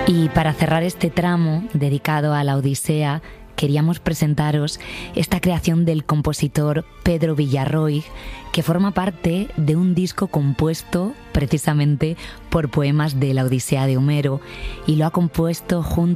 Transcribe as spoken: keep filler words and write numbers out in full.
Y para cerrar este tramo dedicado a la Odisea, queríamos presentaros esta creación del compositor Pedro Villarroig, que forma parte de un disco compuesto precisamente por poemas de la Odisea de Homero, y lo ha compuesto junto